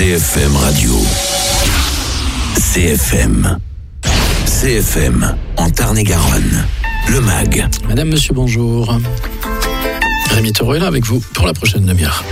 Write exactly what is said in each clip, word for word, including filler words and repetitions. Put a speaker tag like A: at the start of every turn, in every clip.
A: C F M Radio. C F M. C F M en Tarn-et-Garonne. Le M A G.
B: Madame, monsieur, bonjour. Rémi Taureau est là avec vous pour la prochaine demi-heure.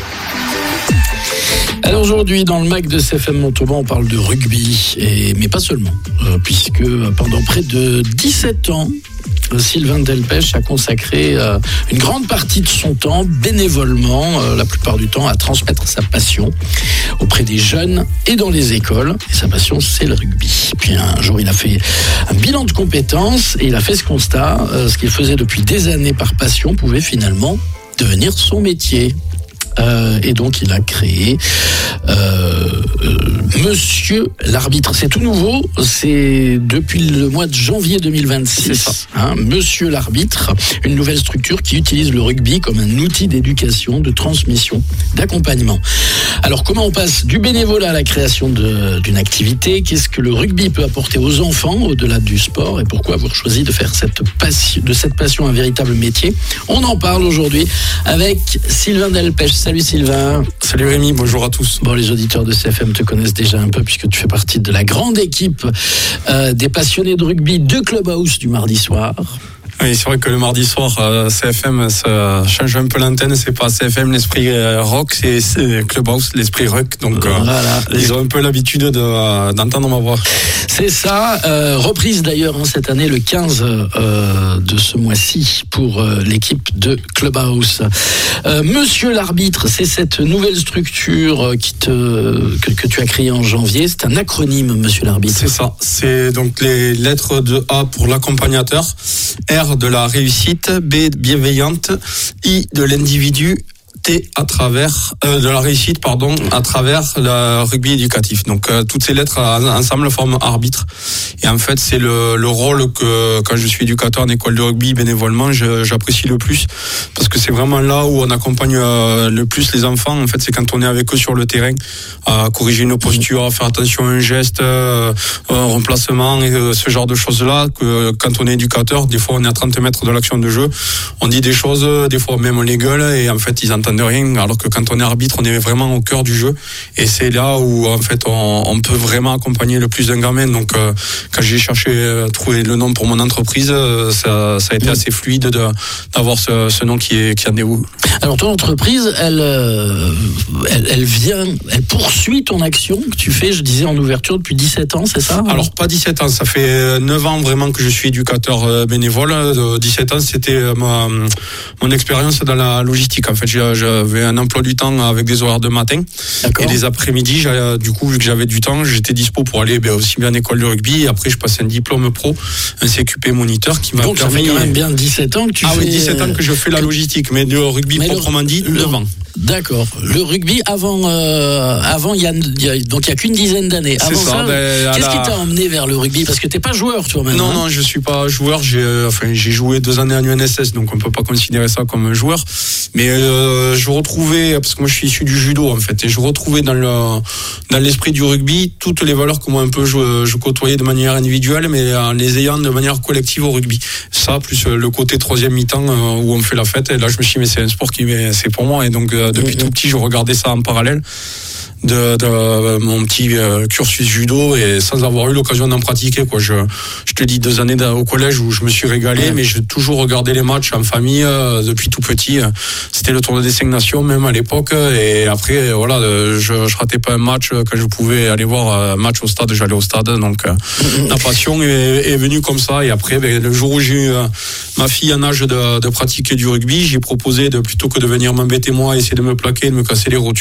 B: Alors aujourd'hui, dans le M A G de C F M Montauban, on parle de rugby, et, mais pas seulement, euh, puisque pendant près de dix-sept ans, Sylvain Delpech a consacré euh, une grande partie de son temps, bénévolement, euh, la plupart du temps, à transmettre sa passion auprès des jeunes et dans les écoles. Et sa passion, c'est le rugby. Puis un jour, il a fait un bilan de compétences et il a fait ce constat, euh, ce qu'il faisait depuis des années par passion pouvait finalement devenir son métier. Euh, et donc il a créé euh, euh, Monsieur l'arbitre. C'est tout nouveau, c'est depuis le mois de janvier deux mille vingt-six. Hein, Monsieur l'arbitre, une nouvelle structure qui utilise le rugby comme un outil d'éducation, de transmission, d'accompagnement. Alors comment on passe du bénévolat à la création de, d'une activité? Qu'est-ce que le rugby peut apporter aux enfants au-delà du sport? Et pourquoi avoir choisi de faire cette passion, de cette passion un véritable métier? On en parle aujourd'hui avec Sylvain Delpech. Salut Sylvain.
C: Salut Rémi, bonjour à tous.
B: Bon, les auditeurs de C F M te connaissent déjà un peu puisque tu fais partie de la grande équipe euh, des passionnés de rugby de Clubhouse du mardi soir.
C: Oui, c'est vrai que le mardi soir, euh, C F M ça change un peu l'antenne. C'est pas C F M l'esprit euh, rock, c'est, c'est Clubhouse l'esprit rock. Donc euh, voilà. Ils ont un peu l'habitude de, euh, d'entendre ma voix.
B: C'est ça. Euh, reprise d'ailleurs hein, cette année, le quinze euh, de ce mois-ci pour euh, l'équipe de Clubhouse. Euh, Monsieur l'arbitre, c'est cette nouvelle structure qui te, que, que tu as créée en janvier. C'est un acronyme, Monsieur l'arbitre.
C: C'est ça. C'est donc les lettres de A pour l'accompagnateur, R de la réussite, B bienveillante, I de l'individu, T à travers euh, de la réussite pardon à travers le rugby éducatif. Donc euh, toutes ces lettres ensemble forment arbitre. Et en fait c'est le, le rôle que quand je suis éducateur en école de rugby bénévolement je, j'apprécie le plus parce que c'est vraiment là où on accompagne euh, le plus les enfants. En fait c'est quand on est avec eux sur le terrain à corriger une posture, à faire attention à un geste, euh, un remplacement et euh, ce genre de choses là que quand on est éducateur des fois on est à trente mètres de l'action de jeu, on dit des choses, des fois même on les gueule et en fait ils entendent de rien, alors que quand on est arbitre, on est vraiment au cœur du jeu et c'est là où en fait on, on peut vraiment accompagner le plus d'un gamin. Donc euh, quand j'ai cherché à trouver le nom pour mon entreprise, ça, ça a été mmh. assez fluide de, d'avoir ce, ce nom qui est qui en est où.
B: Alors ton entreprise, elle, euh, elle, elle vient, elle poursuit ton action que tu fais, je disais en ouverture depuis dix-sept ans, c'est ça?
C: Alors pas dix-sept ans, ça fait neuf ans vraiment que je suis éducateur bénévole. dix-sept ans, c'était ma mon expérience dans la logistique. En fait, j'ai, j'avais un emploi du temps avec des horaires de matin. D'accord. Et les après-midi, du coup, vu que j'avais du temps, j'étais dispo pour aller ben, aussi bien en école de rugby. Et après, je passais un diplôme pro, un C Q P moniteur qui m'a
B: Donc,
C: permis...
B: Donc, ça fait quand même bien dix-sept ans que tu
C: ah,
B: fais...
C: Ah oui, dix-sept ans que je fais la logistique, mais le rugby mais proprement le... dit, neuf ans.
B: D'accord. Le rugby avant, euh, avant il y a, il y a donc il y a qu'une dizaine d'années.
C: C'est
B: avant
C: ça.
B: ça
C: ben,
B: qu'est-ce
C: la...
B: qui t'a emmené vers le rugby? Parce que t'es pas joueur toi-même.
C: Non,
B: hein
C: non, je suis pas joueur. J'ai, enfin, j'ai joué deux années en U N S S, donc on peut pas considérer ça comme un joueur. Mais euh, je retrouvais, parce que moi je suis issu du judo en fait, et je retrouvais dans le dans l'esprit du rugby toutes les valeurs que moi un peu je, je côtoyais de manière individuelle, mais en les ayant de manière collective au rugby. Ça plus le côté troisième mi-temps où on fait la fête. Et là je me suis dit mais c'est un sport qui c'est pour moi. Et donc euh, depuis mmh. tout petit je regardais ça en parallèle de, de mon petit euh, cursus judo et sans avoir eu l'occasion d'en pratiquer quoi. Je, je te dis deux années au collège où je me suis régalé, ouais. mais j'ai toujours regardé les matchs en famille euh, depuis tout petit. C'était le tournoi des cinq nations même à l'époque et après voilà, je, je ratais pas un match quand je pouvais aller voir un match au stade, j'allais au stade. Donc euh, la passion est, est venue comme ça et après ben, le jour où j'ai eu euh, ma fille en âge de, de pratiquer du rugby, j'ai proposé de plutôt que de venir m'embêter moi, essayer de me plaquer, de me casser les rotules.